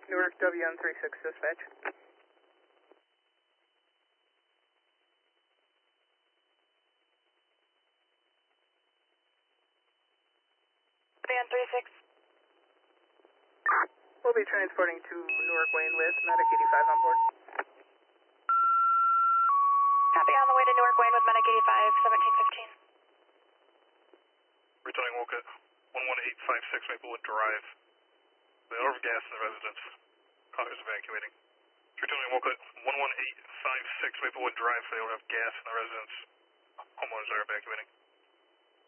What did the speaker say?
Newark WM36 dispatch. WM36. We'll be transporting to Newark Wayne with Medic 85 on board. Copy, on the way to Newark Wayne with Medic 85, 1715. Returning Woket 11856 Maplewood Drive. They are of gas in the residence. Cars evacuating. Returning Woket 11856 Maplewood Drive. They all have gas in the residence. Homeowners are evacuating.